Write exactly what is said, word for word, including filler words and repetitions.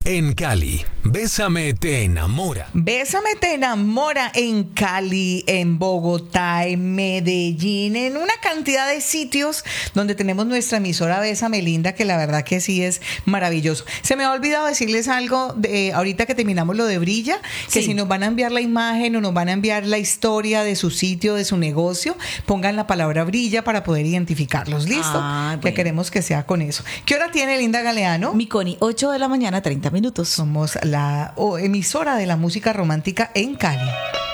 en Cali. Bésame te enamora. Bésame te enamora en Cali, en Bogotá, en Medellín, en una cantidad de sitios donde tenemos nuestra emisora Bésame Linda, que la verdad que sí es maravilloso. Se me ha olvidado decirles algo de, ahorita que terminamos lo de Brilla, que Sí. si nos van a enviar la imagen o nos van a enviar la historia de su sitio, de su negocio, pongan la palabra Brilla para poder identificarlos. ¿Listo? Ah, Que bueno. queremos que sea con eso. ¿Qué hora tiene Linda Galeano? Mi Connie, ocho de la mañana, treinta minutos. Somos la oh, emisora de la música romántica en Cali.